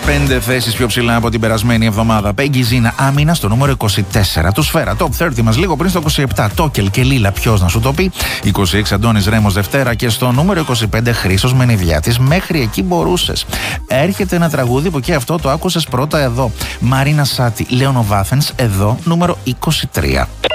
5 θέσεις πιο ψηλά από την περασμένη εβδομάδα. Peggy Zina, Άμυνα στο νούμερο 24. Του Σφαίρα, Top 30 μας λίγο πριν στο 27. Τόκελ και Λίλα, ποιος να σου το πει. 26 Αντώνης Ρέμος Δευτέρα και στο νούμερο 25 Χρήστος Μενιδιάτης. Μέχρι εκεί μπορούσες. Έρχεται ένα τραγούδι που και αυτό το άκουσες πρώτα εδώ. Μαρίνα Σάτι, Λέων Βάθενς, εδώ νούμερο 23.